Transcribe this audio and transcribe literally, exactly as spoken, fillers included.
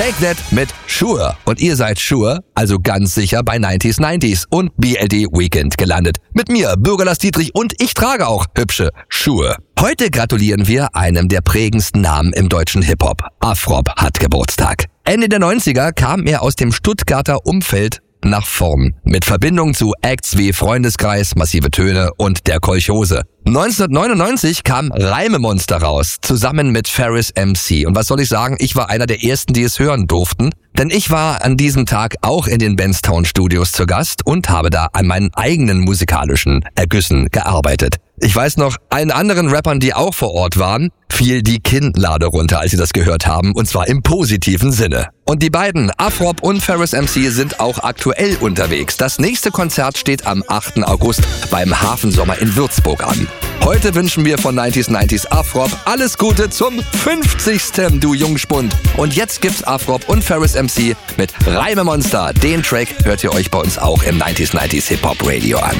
Take That mit Sure. Und ihr seid sure, also ganz sicher bei neunzig neunzig und B L D Weekend gelandet. Mit mir, Bürgerlass Dietrich, und ich trage auch hübsche Schuhe. Heute gratulieren wir einem der prägendsten Namen im deutschen Hip-Hop. Afrob hat Geburtstag. Ende der neunziger kam er aus dem Stuttgarter Umfeld nach vorn. Mit Verbindung zu Acts wie Freundeskreis, Massive Töne und der Kolchose. neunzehnhundertneunundneunzig kam Reimemonster raus, zusammen mit Ferris M C. Und was soll ich sagen, ich war einer der ersten, die es hören durften. Denn ich war an diesem Tag auch in den Benztown Studios zu Gast und habe da an meinen eigenen musikalischen Ergüssen gearbeitet. Ich weiß noch, allen anderen Rappern, die auch vor Ort waren, fiel die Kinnlade runter, als sie das gehört haben, und zwar im positiven Sinne. Und die beiden, Afrob und Ferris M C, sind auch aktuell unterwegs. Das nächste Konzert steht am achten August beim Hafensommer in Würzburg an. Heute wünschen wir von neunzig neunzig Afrob alles Gute zum fünfzigsten du Jungspund. Und jetzt gibt's Afrob und Ferris M C mit Reimemonster. Den Track hört ihr euch bei uns auch im neunzig neunzig Hip-Hop Radio an.